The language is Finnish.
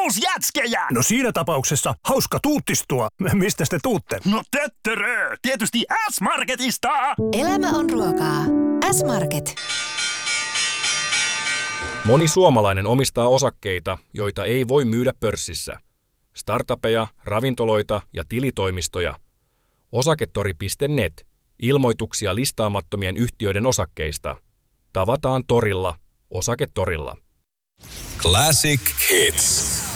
jätskejä! No siinä tapauksessa hauska tuuttistua. Mistä te tuutte? No töttörö! Tietysti S-Marketista! Elämä on ruokaa. S-Market. Moni suomalainen omistaa osakkeita, joita ei voi myydä pörssissä. Startupeja, ravintoloita ja tilitoimistoja. Osaketori.net. Ilmoituksia listaamattomien yhtiöiden osakkeista. Tavataan torilla. Osaketorilla. Classic Hits.